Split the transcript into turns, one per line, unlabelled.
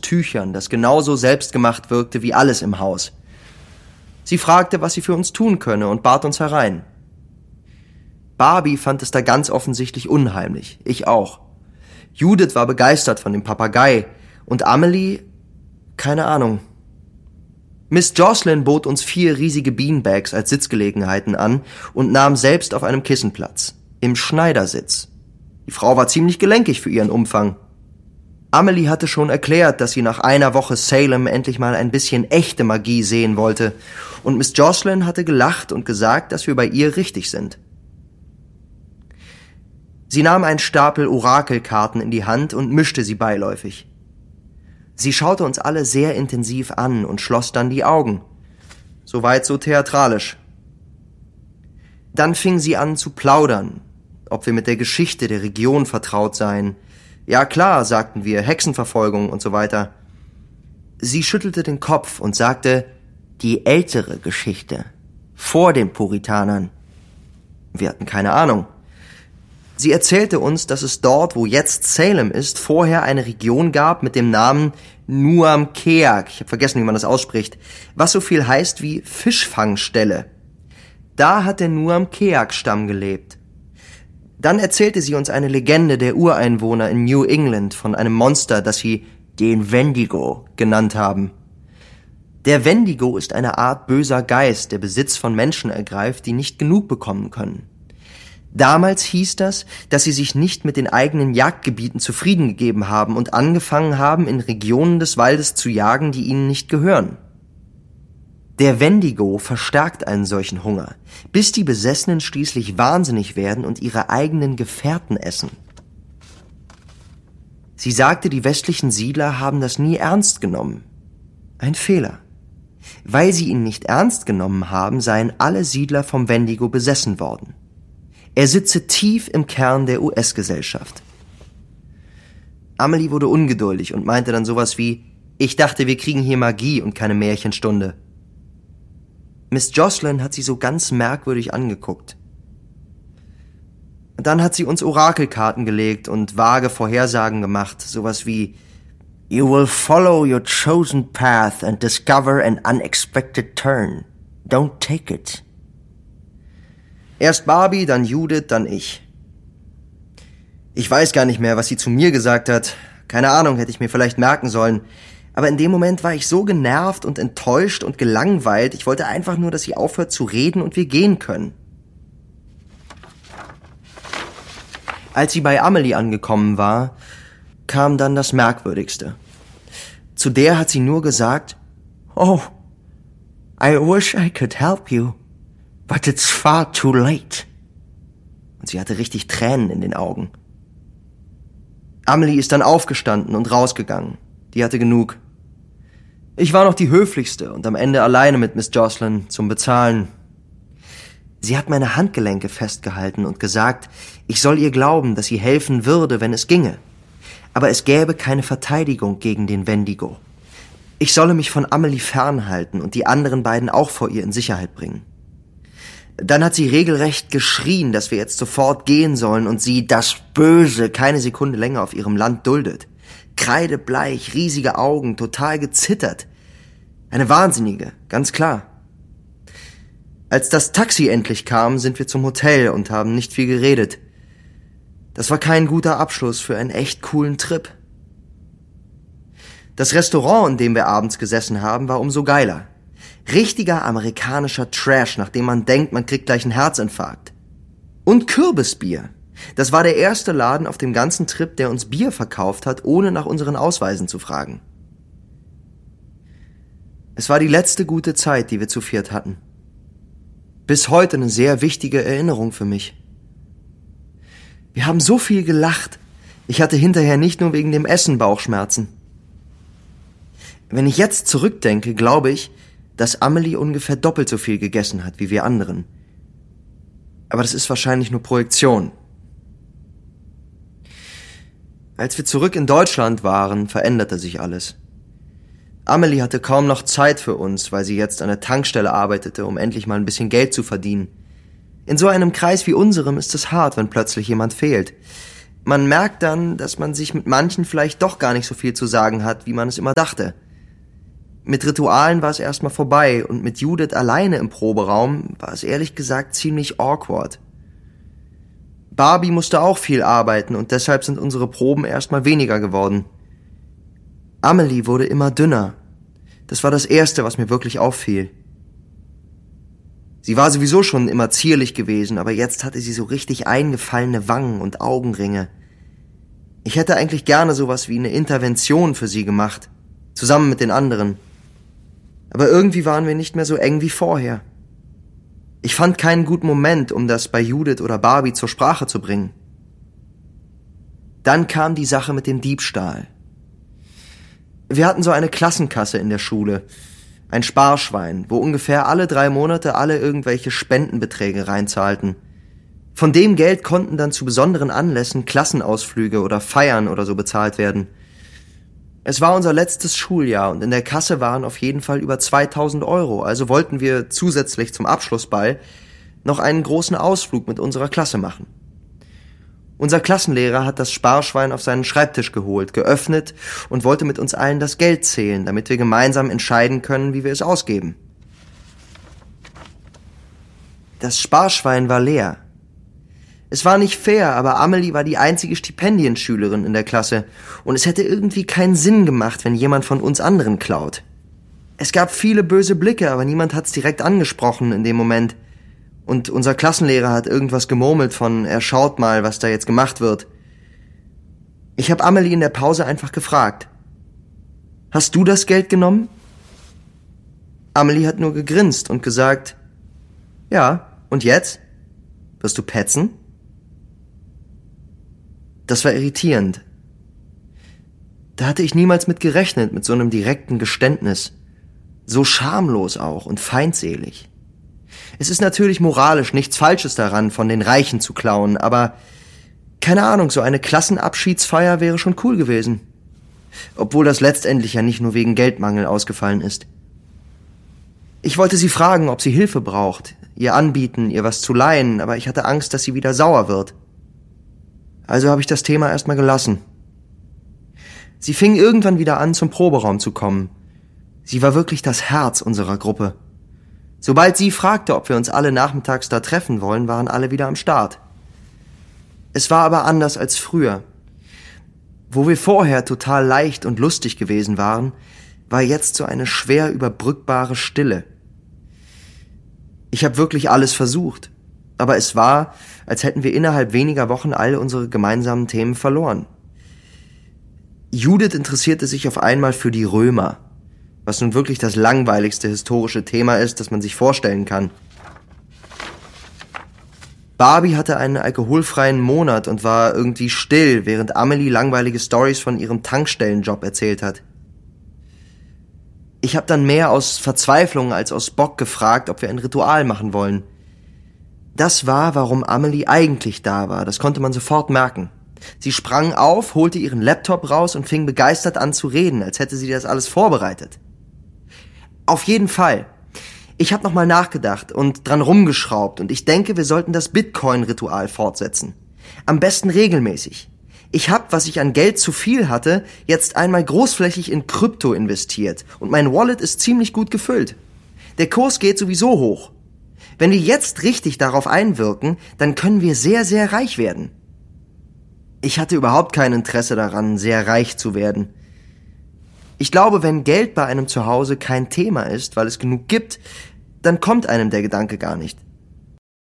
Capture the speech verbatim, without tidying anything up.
Tüchern, das genauso selbstgemacht wirkte wie alles im Haus. Sie fragte, was sie für uns tun könne, und bat uns herein. Barbie fand es da ganz offensichtlich unheimlich, ich auch. Judith war begeistert von dem Papagei und Amelie, keine Ahnung. Miss Jocelyn bot uns vier riesige Beanbags als Sitzgelegenheiten an und nahm selbst auf einem Kissen Platz, im Schneidersitz. Die Frau war ziemlich gelenkig für ihren Umfang. Amelie hatte schon erklärt, dass sie nach einer Woche Salem endlich mal ein bisschen echte Magie sehen wollte, und Miss Jocelyn hatte gelacht und gesagt, dass wir bei ihr richtig sind. Sie nahm einen Stapel Orakelkarten in die Hand und mischte sie beiläufig. Sie schaute uns alle sehr intensiv an und schloss dann die Augen. Soweit so theatralisch. Dann fing sie an zu plaudern, ob wir mit der Geschichte der Region vertraut seien. Ja klar, sagten wir, Hexenverfolgung und so weiter. Sie schüttelte den Kopf und sagte, die ältere Geschichte, vor den Puritanern. Wir hatten keine Ahnung. Sie erzählte uns, dass es dort, wo jetzt Salem ist, vorher eine Region gab mit dem Namen Nuam-Keag. Ich habe vergessen, wie man das ausspricht. Was so viel heißt wie Fischfangstelle. Da hat der Nuam-Keag-Stamm gelebt. Dann erzählte sie uns eine Legende der Ureinwohner in New England von einem Monster, das sie den Wendigo genannt haben. Der Wendigo ist eine Art böser Geist, der Besitz von Menschen ergreift, die nicht genug bekommen können. Damals hieß das, dass sie sich nicht mit den eigenen Jagdgebieten zufrieden gegeben haben und angefangen haben, in Regionen des Waldes zu jagen, die ihnen nicht gehören. Der Wendigo verstärkt einen solchen Hunger, bis die Besessenen schließlich wahnsinnig werden und ihre eigenen Gefährten essen. Sie sagte, die westlichen Siedler haben das nie ernst genommen. Ein Fehler. Weil sie ihn nicht ernst genommen haben, seien alle Siedler vom Wendigo besessen worden. Er sitze tief im Kern der U S-Gesellschaft. Amelie wurde ungeduldig und meinte dann sowas wie, ich dachte, wir kriegen hier Magie und keine Märchenstunde. Miss Jocelyn hat sie so ganz merkwürdig angeguckt. Dann hat sie uns Orakelkarten gelegt und vage Vorhersagen gemacht, sowas wie, you will follow your chosen path and discover an unexpected turn. Don't take it. Erst Barbie, dann Judith, dann ich. Ich weiß gar nicht mehr, was sie zu mir gesagt hat. Keine Ahnung, hätte ich mir vielleicht merken sollen. Aber in dem Moment war ich so genervt und enttäuscht und gelangweilt. Ich wollte einfach nur, dass sie aufhört zu reden und wir gehen können. Als sie bei Amelie angekommen war, kam dann das Merkwürdigste. Zu der hat sie nur gesagt, oh, I wish I could help you. But it's far too late. Und sie hatte richtig Tränen in den Augen. Amelie ist dann aufgestanden und rausgegangen. Die hatte genug. Ich war noch die Höflichste und am Ende alleine mit Miss Jocelyn zum Bezahlen. Sie hat meine Handgelenke festgehalten und gesagt, ich soll ihr glauben, dass sie helfen würde, wenn es ginge. Aber es gäbe keine Verteidigung gegen den Wendigo. Ich solle mich von Amelie fernhalten und die anderen beiden auch vor ihr in Sicherheit bringen. Dann hat sie regelrecht geschrien, dass wir jetzt sofort gehen sollen und sie, das Böse, keine Sekunde länger auf ihrem Land duldet. Kreidebleich, riesige Augen, total gezittert. Eine Wahnsinnige, ganz klar. Als das Taxi endlich kam, sind wir zum Hotel und haben nicht viel geredet. Das war kein guter Abschluss für einen echt coolen Trip. Das Restaurant, in dem wir abends gesessen haben, war umso geiler. Richtiger amerikanischer Trash, nach dem man denkt, man kriegt gleich einen Herzinfarkt. Und Kürbisbier. Das war der erste Laden auf dem ganzen Trip, der uns Bier verkauft hat, ohne nach unseren Ausweisen zu fragen. Es war die letzte gute Zeit, die wir zu viert hatten. Bis heute eine sehr wichtige Erinnerung für mich. Wir haben so viel gelacht. Ich hatte hinterher nicht nur wegen dem Essen Bauchschmerzen. Wenn ich jetzt zurückdenke, glaube ich, dass Amelie ungefähr doppelt so viel gegessen hat wie wir anderen. Aber das ist wahrscheinlich nur Projektion. Als wir zurück in Deutschland waren, veränderte sich alles. Amelie hatte kaum noch Zeit für uns, weil sie jetzt an der Tankstelle arbeitete, um endlich mal ein bisschen Geld zu verdienen. In so einem Kreis wie unserem ist es hart, wenn plötzlich jemand fehlt. Man merkt dann, dass man sich mit manchen vielleicht doch gar nicht so viel zu sagen hat, wie man es immer dachte. Mit Ritualen war es erstmal vorbei und mit Judith alleine im Proberaum war es ehrlich gesagt ziemlich awkward. Barbie musste auch viel arbeiten und deshalb sind unsere Proben erstmal weniger geworden. Amelie wurde immer dünner. Das war das Erste, was mir wirklich auffiel. Sie war sowieso schon immer zierlich gewesen, aber jetzt hatte sie so richtig eingefallene Wangen und Augenringe. Ich hätte eigentlich gerne sowas wie eine Intervention für sie gemacht, zusammen mit den anderen. Aber irgendwie waren wir nicht mehr so eng wie vorher. Ich fand keinen guten Moment, um das bei Judith oder Barbie zur Sprache zu bringen. Dann kam die Sache mit dem Diebstahl. Wir hatten so eine Klassenkasse in der Schule, ein Sparschwein, wo ungefähr alle drei Monate alle irgendwelche Spendenbeträge reinzahlten. Von dem Geld konnten dann zu besonderen Anlässen Klassenausflüge oder Feiern oder so bezahlt werden. Es war unser letztes Schuljahr und in der Kasse waren auf jeden Fall über zweitausend Euro, also wollten wir zusätzlich zum Abschlussball noch einen großen Ausflug mit unserer Klasse machen. Unser Klassenlehrer hat das Sparschwein auf seinen Schreibtisch geholt, geöffnet und wollte mit uns allen das Geld zählen, damit wir gemeinsam entscheiden können, wie wir es ausgeben. Das Sparschwein war leer. Es war nicht fair, aber Amelie war die einzige Stipendienschülerin in der Klasse und es hätte irgendwie keinen Sinn gemacht, wenn jemand von uns anderen klaut. Es gab viele böse Blicke, aber niemand hat's direkt angesprochen in dem Moment. Und unser Klassenlehrer hat irgendwas gemurmelt von, er schaut mal, was da jetzt gemacht wird. Ich habe Amelie in der Pause einfach gefragt: Hast du das Geld genommen? Amelie hat nur gegrinst und gesagt: Ja, und jetzt? Wirst du petzen? Das war irritierend. Da hatte ich niemals mit gerechnet, mit so einem direkten Geständnis. So schamlos auch und feindselig. Es ist natürlich moralisch nichts Falsches daran, von den Reichen zu klauen, aber keine Ahnung, so eine Klassenabschiedsfeier wäre schon cool gewesen. Obwohl das letztendlich ja nicht nur wegen Geldmangel ausgefallen ist. Ich wollte sie fragen, ob sie Hilfe braucht, ihr anbieten, ihr was zu leihen, aber ich hatte Angst, dass sie wieder sauer wird. Also habe ich das Thema erstmal gelassen. Sie fing irgendwann wieder an, zum Proberaum zu kommen. Sie war wirklich das Herz unserer Gruppe. Sobald sie fragte, ob wir uns alle nachmittags da treffen wollen, waren alle wieder am Start. Es war aber anders als früher. Wo wir vorher total leicht und lustig gewesen waren, war jetzt so eine schwer überbrückbare Stille. Ich habe wirklich alles versucht, aber es war, als hätten wir innerhalb weniger Wochen all unsere gemeinsamen Themen verloren. Judith interessierte sich auf einmal für die Römer, was nun wirklich das langweiligste historische Thema ist, das man sich vorstellen kann. Barbie hatte einen alkoholfreien Monat und war irgendwie still, während Amelie langweilige Storys von ihrem Tankstellenjob erzählt hat. Ich habe dann mehr aus Verzweiflung als aus Bock gefragt, ob wir ein Ritual machen wollen. Das war, warum Amelie eigentlich da war, das konnte man sofort merken. Sie sprang auf, holte ihren Laptop raus und fing begeistert an zu reden, als hätte sie das alles vorbereitet. Auf jeden Fall. Ich habe nochmal nachgedacht und dran rumgeschraubt und ich denke, wir sollten das Bitcoin-Ritual fortsetzen. Am besten regelmäßig. Ich habe, was ich an Geld zu viel hatte, jetzt einmal großflächig in Krypto investiert und mein Wallet ist ziemlich gut gefüllt. Der Kurs geht sowieso hoch. Wenn wir jetzt richtig darauf einwirken, dann können wir sehr, sehr reich werden. Ich hatte überhaupt kein Interesse daran, sehr reich zu werden. Ich glaube, wenn Geld bei einem zu Hause kein Thema ist, weil es genug gibt, dann kommt einem der Gedanke gar nicht.